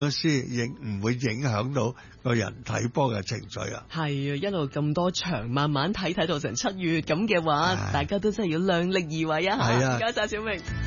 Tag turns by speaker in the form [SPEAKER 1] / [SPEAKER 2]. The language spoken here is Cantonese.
[SPEAKER 1] 先唔會影響到個人睇波嘅情緒啊。
[SPEAKER 2] 係啊，一路咁多場，慢慢睇到成7月咁嘅話，大家都真係要量力而為啊。
[SPEAKER 1] 係啊，
[SPEAKER 2] 唔該晒小明。